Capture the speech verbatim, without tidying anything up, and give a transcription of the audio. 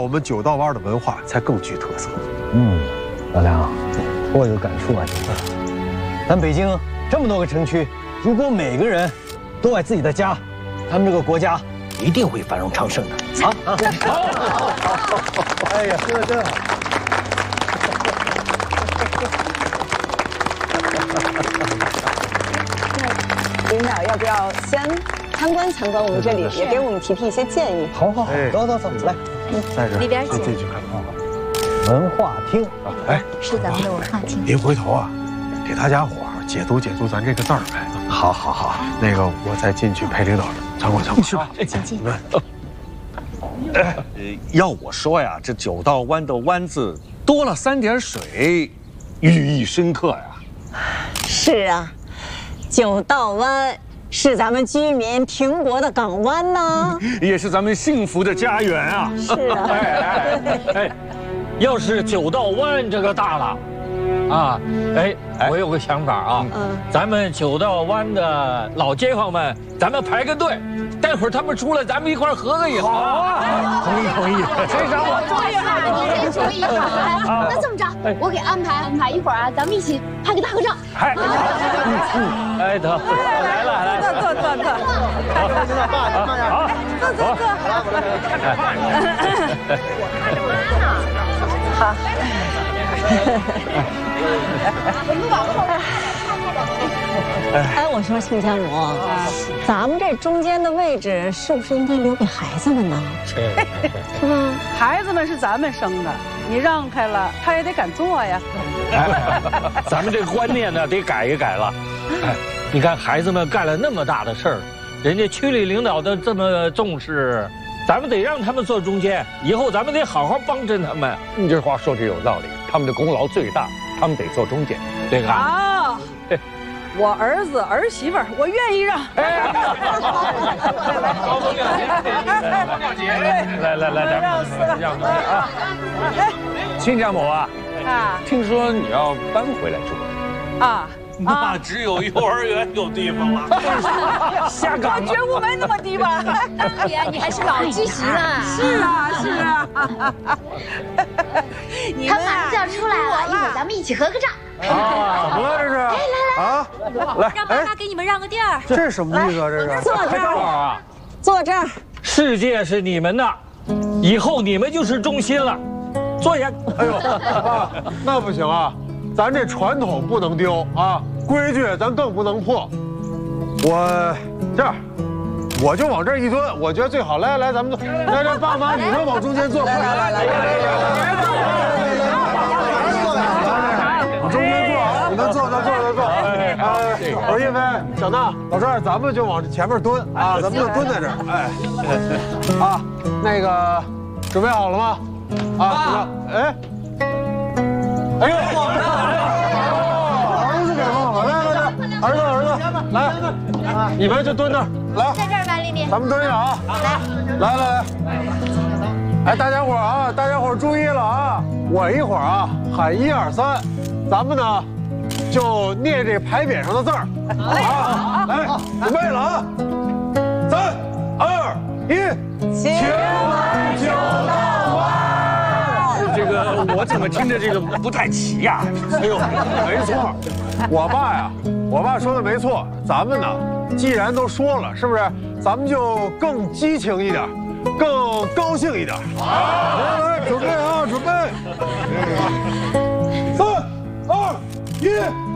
我们九道湾的文化才更具特色。 嗯，老梁，我有感触啊，咱北京这么多个城区，如果每个人都爱自己的家，咱们这个国家一定会繁荣昌盛的。啊！好，哎呀，说的真好。 领导要不要先参观参观我们这里，也给我们提提一些建议？ 好，好，好，走走走，来， 在这里边请进去看看。 文化厅啊， 哎， 是咱们的文化厅。 您回头啊，给大家伙儿解读解读咱这个字儿呗。 好，好，好。 那个我再进去陪领导参观参观。是吧？ 请进。 呃，要我说呀，这九道湾的“湾”字多了三点水，寓意深刻呀。 是啊。 九道湾是咱们居民停泊的港湾呢， 也是咱们幸福的家园啊！ 是啊， 哎哎哎，要是九道湾这个大了，啊，哎，我有个想法啊，嗯，咱们九道湾的老街坊们，咱们排个队，待会儿他们出来，咱们一块儿合个影。好啊，同意同意，谁找我？ 主意哈，你先主意哈。那这么着，我给安排安排，一会儿啊，咱们一起拍个大合照。 哎，嗯嗯，哎，得，来了来了， 坐坐坐坐， 好，好， 坐坐坐，好。哎，我说亲家母，咱们这中间的位置是不是应该留给孩子们呢？是吧？ 孩子们是咱们生的，你让开了，他也得敢做呀。 咱们这个观念呢，得改一改了。哎，你看孩子们干了那么大的事儿，人家区里领导都这么重视，咱们得让他们坐中间，以后咱们得好好帮衬他们。 你这话说的有道理，他们的功劳最大，他们得坐中间。 对吧？ 啊，我儿子儿媳妇儿，我愿意让。 来来来，咱们让让啊！ 亲家母啊， 啊， 听说你要搬回来住啊。 那只有幼儿园有地方了。 下岗，我觉悟没那么低吧？ 当年你还是老知识呢。 是啊，是啊。 他马上就要出来了，一会儿咱们一起合个照。 啊，怎么了这是？哎，来来啊，来， 让妈妈给你们让个地儿。 这是什么意思啊？这是？ 坐这儿啊，坐这儿。 世界是你们的，以后你们就是中心了。坐下。 哎呦，爸，那不行啊，咱这传统不能丢啊，规矩咱更不能破。我这样，我就往这儿一蹲，我觉得最好。来来，咱们坐。来来，爸妈，你们往中间坐。来来来来来。 中间坐啊，你们坐那坐那坐。哎，我说叶飞、小娜、老赵，咱们就往前面蹲啊，咱们就蹲在这儿。哎，啊，那个准备好了吗？啊，哎，哎呦，儿子给忘了，来来来，儿子儿子，来，你们就蹲那儿，来， 在这儿吧，丽丽。 咱们蹲下啊，来来来来，哎，大家伙啊，大家伙注意了啊，我一会儿啊喊一二三。 咱们呢，就念这牌匾上的字儿，啊，来，准备了啊，三、二、一，请来九道湾。 这个我怎么听着这个不太齐呀？ 哎呦，没错，我爸呀，我爸说的没错，咱们呢，既然都说了，是不是？咱们就更激情一点，更高兴一点。来来，准备啊，准备。三。 二一。